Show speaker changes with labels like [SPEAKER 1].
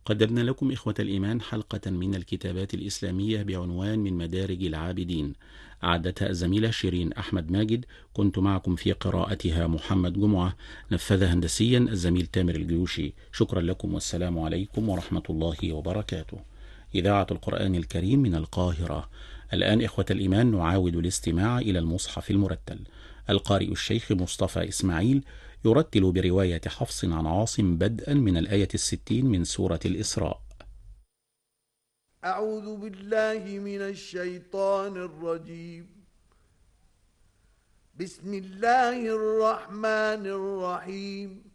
[SPEAKER 1] قدمنا لكم إخوة الإيمان حلقة من الكتابات الإسلامية بعنوان من مدارج العابدين، أعدتها الزميلة شيرين أحمد ماجد. كنت معكم في قراءتها محمد جمعة، نفذها هندسيا الزميل تامر الجيوشي. شكرا لكم والسلام عليكم ورحمة الله وبركاته. إذاعة القرآن الكريم من القاهرة. الآن إخوة الإيمان نعاود الاستماع إلى المصحف المرتل. القارئ الشيخ مصطفى إسماعيل يرتل برواية حفص عن عاصم بدءا من الآية 60 من سورة الإسراء.
[SPEAKER 2] أعوذ بالله من الشيطان الرجيم. بسم الله الرحمن الرحيم.